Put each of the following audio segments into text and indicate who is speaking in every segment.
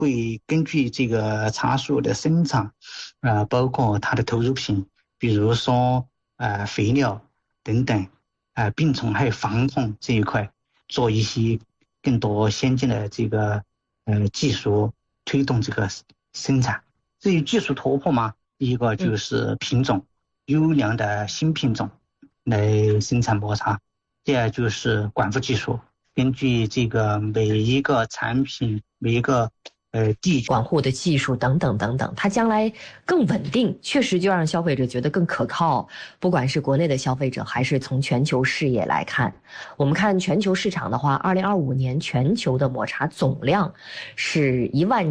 Speaker 1: 会根据这个茶树的生长，包括它的投入品，比如说肥料等等，病虫害防控这一块，做一些更多先进的这个技术，推动这个生产。至于技术突破嘛，第一个就是品种，优良的新品种来生产抹茶。第二就是管理技术，根据这个每一个产品、每一个地区
Speaker 2: 管护的技术等等等等，它将来更稳定，确实就让消费者觉得更可靠。不管是国内的消费者，还是从全球视野来看，我们看全球市场的话，2025年全球的抹茶总量是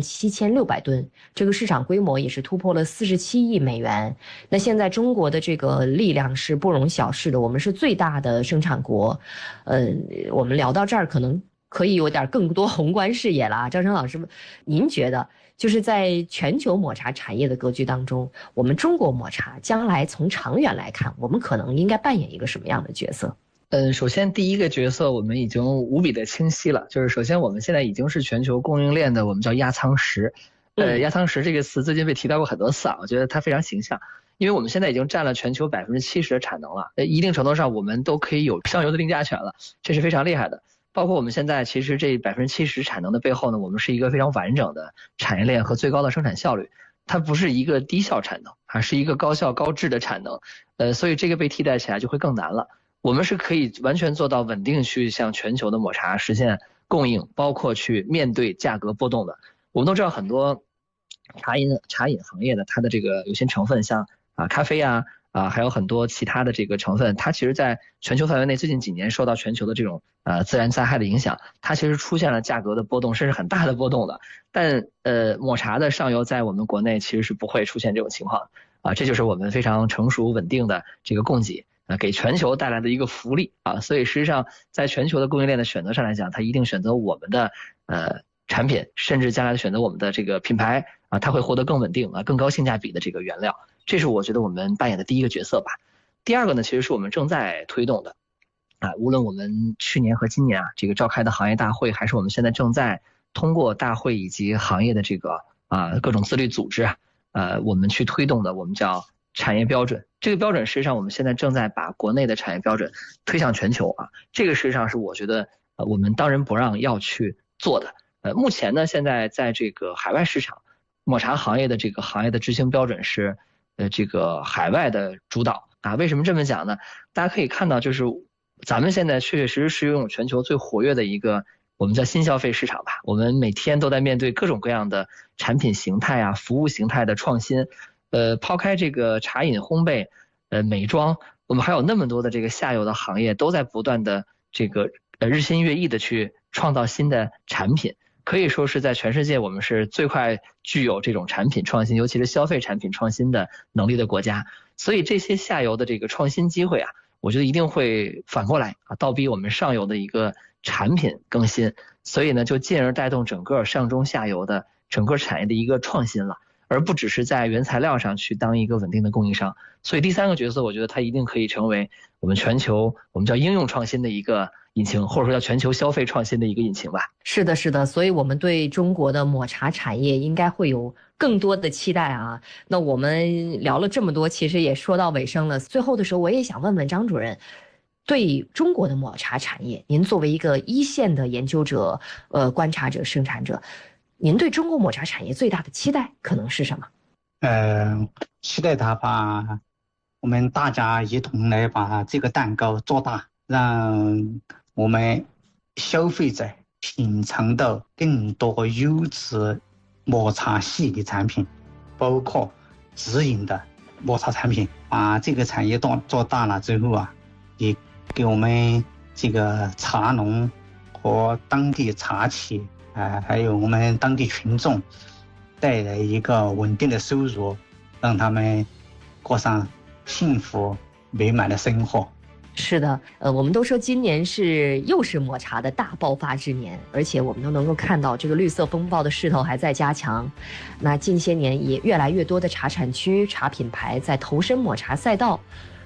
Speaker 2: 17600吨，这个市场规模也是突破了47亿美元。那现在中国的这个力量是不容小视的，我们是最大的生产国。我们聊到这儿可能可以有点更多宏观视野了啊，张成老师，您觉得就是在全球抹茶产业的格局当中，我们中国抹茶将来从长远来看，我们可能应该扮演一个什么样的角色？
Speaker 3: 首先第一个角色我们已经无比的清晰了，就是首先我们现在已经是全球供应链的我们叫压舱石。压舱石这个词最近被提到过很多次啊，我觉得它非常形象，因为我们现在已经占了全球70%的产能了，一定程度上我们都可以有上游的定价权了，这是非常厉害的。包括我们现在其实这70%产能的背后呢，我们是一个非常完整的产业链和最高的生产效率，它不是一个低效产能，而是一个高效高质的产能，所以这个被替代起来就会更难了。我们是可以完全做到稳定去向全球的抹茶实现供应，包括去面对价格波动的。我们都知道很多茶饮行业的它的这个有些成分像咖啡还有很多其他的这个成分，它其实在全球范围内最近几年受到全球的这种自然灾害的影响，它其实出现了价格的波动，甚至很大的波动的。但抹茶的上游在我们国内其实是不会出现这种情况这就是我们非常成熟稳定的这个供给给全球带来的一个福利所以实际上在全球的供应链的选择上来讲，它一定选择我们的产品，甚至将来的选择我们的这个品牌它会获得更稳定更高性价比的这个原料。这是我觉得我们扮演的第一个角色吧。第二个呢，其实是我们正在推动的无论我们去年和今年这个召开的行业大会，还是我们现在正在通过大会以及行业的这个各种自律组织我们去推动的我们叫产业标准。这个标准实际上我们现在正在把国内的产业标准推向全球这个实际上是我觉得我们当仁不让要去做的。目前呢，现在在这个海外市场，抹茶行业的这个行业的执行标准是这个海外的主导为什么这么讲呢？大家可以看到，就是咱们现在确确实实是拥有全球最活跃的一个我们叫新消费市场吧。我们每天都在面对各种各样的产品形态服务形态的创新。抛开这个茶饮烘焙美妆，我们还有那么多的这个下游的行业都在不断的这个日新月异的去创造新的产品。可以说是在全世界我们是最快具有这种产品创新，尤其是消费产品创新的能力的国家。所以这些下游的这个创新机会我觉得一定会反过来倒逼我们上游的一个产品更新，所以呢就进而带动整个上中下游的整个产业的一个创新了，而不只是在原材料上去当一个稳定的供应商。所以第三个角色，我觉得它一定可以成为我们全球我们叫应用创新的一个引擎，或者说叫全球消费创新的一个引擎吧。
Speaker 2: 是的，是的，所以我们对中国的抹茶产业应该会有更多的期待那我们聊了这么多，其实也说到尾声了。最后的时候，我也想问问张主任，对中国的抹茶产业，您作为一个一线的研究者、观察者、生产者，您对中国抹茶产业最大的期待可能是什么？
Speaker 1: 期待它把我们大家一同来把这个蛋糕做大，让我们消费者品尝到更多优质抹茶系列产品，包括直营的抹茶产品。把这个产业做大了之后也给我们这个茶农和当地茶企还有我们当地群众带来一个稳定的收入，让他们过上幸福美满的生活。
Speaker 2: 是的，我们都说今年又是抹茶的大爆发之年，而且我们都能够看到这个绿色风暴的势头还在加强。那近些年也越来越多的茶产区、茶品牌在投身抹茶赛道。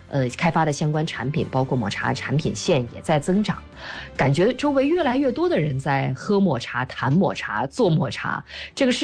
Speaker 2: 开发的相关产品，包括抹茶产品线也在增长，感觉周围越来越多的人在喝抹茶、谈抹茶、做抹茶，这个是。